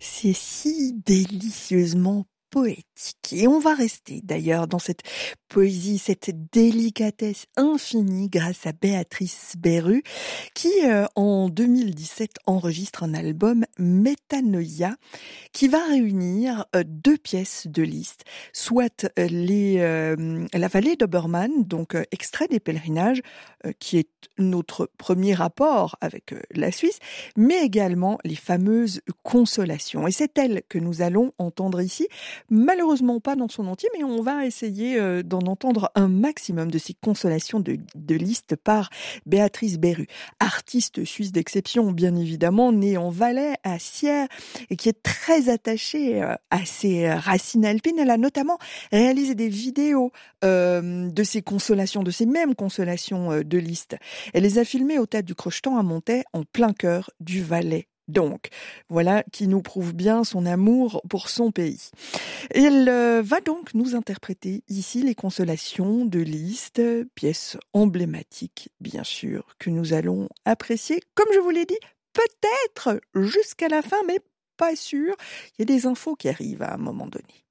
C'est si délicieusement poétique. Et on va rester d'ailleurs dans cette poésie, cette délicatesse infinie grâce à Béatrice Berru qui, en 2017, enregistre un album Métanoïa qui va réunir deux pièces de Liszt, soit la vallée d'Obermann, donc extrait des pèlerinages, qui est notre premier rapport avec la Suisse, mais également les fameuses consolations. Et c'est elle que nous allons entendre ici, malheureusement pas dans son entier, mais on va essayer d'en entendre un maximum de ces consolations de Liszt par Béatrice Berru, artiste suisse d'exception, bien évidemment, née en Valais, à Sierre, et qui est très attachée à ses racines alpines. Elle a notamment réalisé des vidéos de ces consolations, de ces mêmes consolations de Liszt. Elle les a filmées au Théâtre du Crochetan à Montaix, en plein cœur du Valais. Donc, voilà qui nous prouve bien son amour pour son pays. Elle va donc nous interpréter ici les consolations de Liszt, pièce emblématique, bien sûr, que nous allons apprécier, comme je vous l'ai dit, peut-être jusqu'à la fin, mais pas sûr. Il y a des infos qui arrivent à un moment donné.